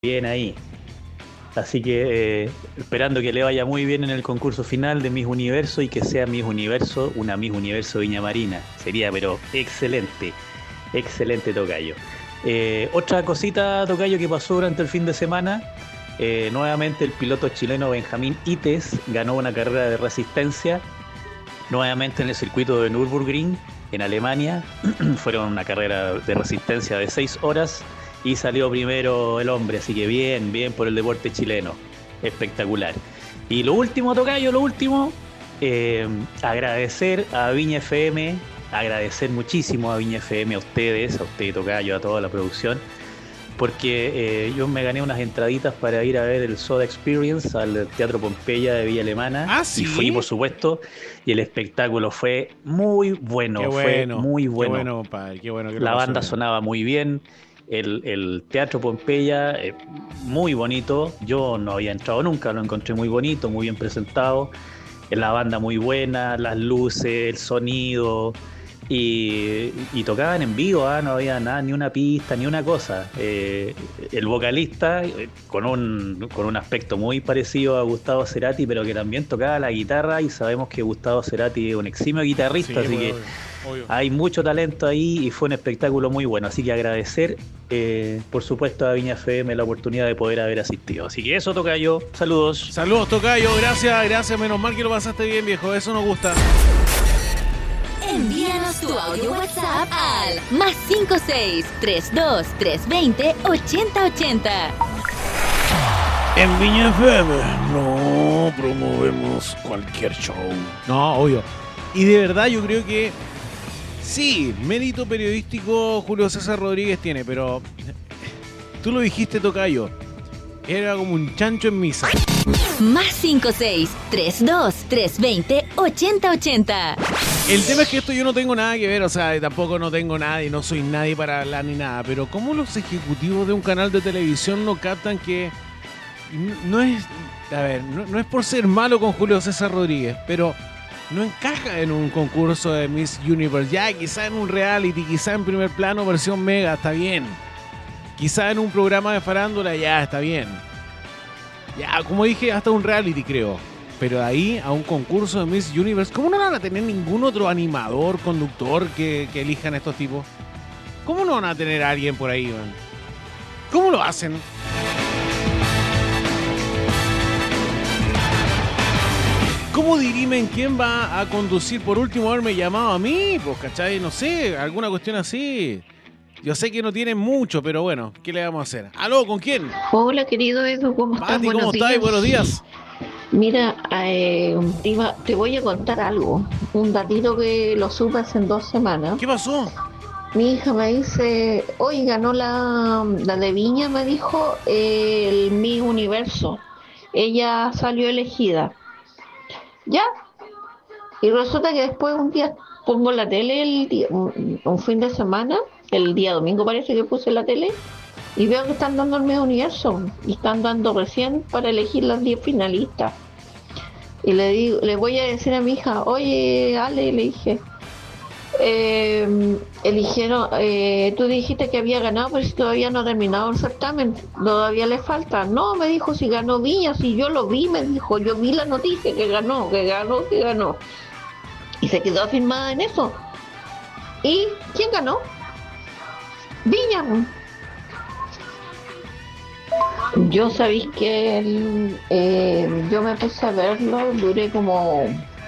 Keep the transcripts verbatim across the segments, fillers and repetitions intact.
bien ahí. Así que eh, esperando que le vaya muy bien en el concurso final de Miss Universo y que sea Miss Universo, una Miss Universo Viña Marina. Sería, pero excelente, excelente tocayo. Eh, otra cosita, tocayo, que pasó durante el fin de semana. Eh, nuevamente el piloto chileno Benjamín Ites ganó una carrera de resistencia, nuevamente en el circuito de Nürburgring, en Alemania. Fueron una carrera de resistencia de seis horas y salió primero el hombre, así que bien, bien por el deporte chileno, espectacular. Y lo último, tocayo, lo último, eh, agradecer a Viña F M, agradecer muchísimo a Viña F M, a ustedes, a usted, tocayo, a toda la producción, porque eh, yo me gané unas entraditas para ir a ver el Soda Experience al Teatro Pompeya de Villa Alemana. ¿Ah, sí? Y fui, por supuesto, y el espectáculo fue muy bueno, Qué fue bueno, muy bueno. Qué bueno, compadre, qué bueno que lo La pasó banda bien. sonaba muy bien, el, el Teatro Pompeya, eh, muy bonito. Yo no había entrado nunca, lo encontré muy bonito, muy bien presentado. La banda muy buena, las luces, el sonido. Y, y tocaban en vivo, ¿ah? No había nada, ni una pista, ni una cosa. Eh, el vocalista, eh, con un, con un aspecto muy parecido a Gustavo Cerati, pero que también tocaba la guitarra, y sabemos que Gustavo Cerati es un eximio guitarrista, Sí, así pues, que obvio, obvio. hay mucho talento ahí y fue un espectáculo muy bueno. Así que agradecer, eh, por supuesto, a Viña F M la oportunidad de poder haber asistido. Así que eso, toca yo. Saludos. Saludos, tocayo, gracias, gracias, menos mal que lo pasaste bien, viejo, eso nos gusta. Envíanos tu audio WhatsApp al más cinco seis tres dos tres dos cero ochenta ochenta. En Viña F M no promovemos cualquier show. No, obvio. Y de verdad yo creo que sí, mérito periodístico Julio César Rodríguez tiene, pero tú lo dijiste, tocayo, era como un chancho en misa. Más cinco seis tres dos tres dos cero ochenta ochenta. El tema es que esto yo no tengo nada que ver, o sea, tampoco no tengo nada y no soy nadie para hablar ni nada, pero ¿cómo los ejecutivos de un canal de televisión no captan que no es, a ver, no, no es por ser malo con Julio César Rodríguez, pero no encaja en un concurso de Miss Universe? Ya, quizá en un reality, quizá en primer plano versión mega, está bien. Quizá en un programa de farándula, ya, está bien. Ya, como dije, hasta un reality, creo. Pero de ahí a un concurso de Miss Universe, ¿cómo no van a tener ningún otro animador, conductor que, que elijan estos tipos? ¿Cómo no van a tener a alguien por ahí, man? ¿Cómo lo hacen? ¿Cómo dirimen quién va a conducir? Por último, haberme llamado a mí, pues, ¿cachai? No sé, alguna cuestión así. Yo sé que no tienen mucho, pero bueno, ¿qué le vamos a hacer? ¿Aló? ¿Con quién? Hola, querido Edu, ¿cómo estás? Pati, ¿cómo Buenos estás? días. Buenos días. Mira, eh, te, iba- te voy a contar algo, un datito que lo supe hace dos semanas. ¿Qué pasó? Mi hija me dice, hoy ganó la, la de Viña, me dijo, eh, el Miss Universo. Ella salió elegida. ¿Ya? Y resulta que después un día pongo la tele, el día- un, un fin de semana, el día domingo parece que puse la tele, y veo que están dando el Miss Universo, y están dando recién para elegir las diez finalistas. Y le digo, le voy a decir a mi hija, oye, Ale, le dije, eh, eligieron, eh, tú dijiste que había ganado, pero si todavía no ha terminado el certamen, todavía le falta. No, me dijo, si ganó Viña, si yo lo vi, me dijo, yo vi la noticia que ganó, que ganó, que ganó. Y se quedó afirmada en eso. ¿Y quién ganó? Viña. Yo sabéis que el, eh, yo me puse a verlo, duré como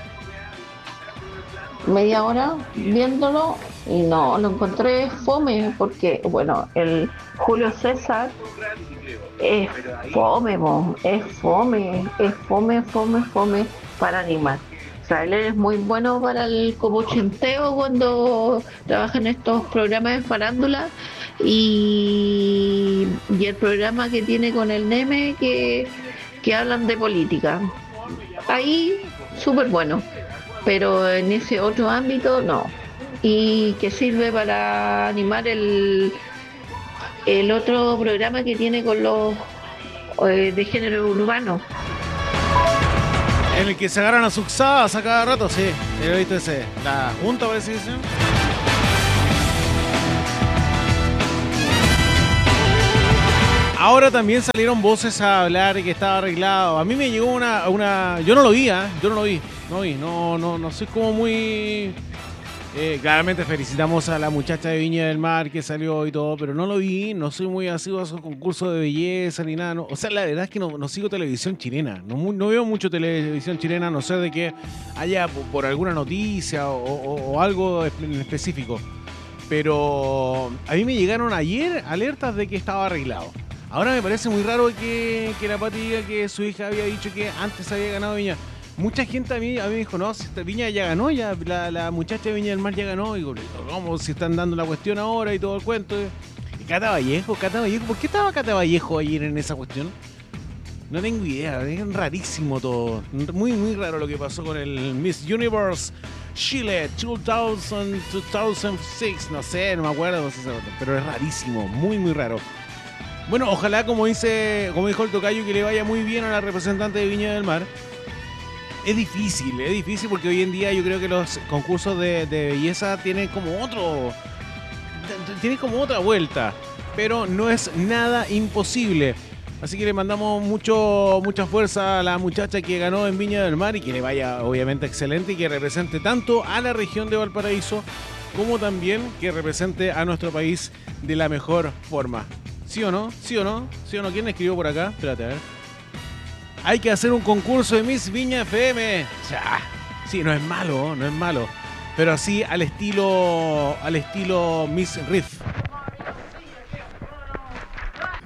media hora viéndolo y no, lo encontré fome porque, bueno, el Julio César es fome, mo, es fome, es fome, fome, fome para animar. O sea, él es muy bueno para el como chinteo cuando trabaja en estos programas de farándula y, y el programa que tiene con el Neme que, que hablan de política. Ahí, súper bueno, pero en ese otro ámbito no. Y que sirve para animar el, el otro programa que tiene con los eh, de género urbano. En el que se agarran a suxadas a cada rato, sí. He visto ese. La Junta, parece que se llama. ahora también salieron voces a hablar que estaba arreglado. A mí me llegó una... una yo no lo vi, ¿eh? Yo no lo vi. No vi. No, no, no soy como muy... Eh, claramente felicitamos a la muchacha de Viña del Mar que salió y todo, pero no lo vi. No soy muy asiduo a esos concursos de belleza ni nada. No. O sea, la verdad es que no, no sigo televisión chilena. No, no veo mucho televisión chilena, a no ser de que haya por, por alguna noticia o, o, o algo en específico. Pero a mí me llegaron ayer alertas de que estaba arreglado. Ahora me parece muy raro que, que la Pati diga que su hija había dicho que antes había ganado Viña. Mucha gente a mí, a mí me dijo, no, si Viña ya ganó, ya la, la muchacha de Viña del Mar ya ganó. Y digo, ¿cómo si están dando la cuestión ahora y todo el cuento? Y Cata Vallejo, Cata Vallejo, ¿por qué estaba Cata Vallejo ayer en esa cuestión? No tengo idea, es rarísimo todo. Muy, muy raro lo que pasó con el Miss Universe Chile dos mil, dos mil seis. No sé, no me acuerdo, no sé, pero es rarísimo, muy, muy raro. Bueno, ojalá, como dice, como dijo el tocayo, que le vaya muy bien a la representante de Viña del Mar. Es difícil, es difícil porque hoy en día yo creo que los concursos de, de belleza tienen como otro, tienen como otra vuelta, pero no es nada imposible. Así que le mandamos mucho, mucha fuerza a la muchacha que ganó en Viña del Mar y que le vaya obviamente excelente y que represente tanto a la región de Valparaíso como también que represente a nuestro país de la mejor forma. ¿Sí o no? ¿Sí o no? ¿Sí o no? ¿Quién escribió por acá? Espérate, a ver. Hay que hacer un concurso de Miss Viña F M. O sea, sí, no es malo, no es malo. Pero así al estilo al estilo Miss Riff.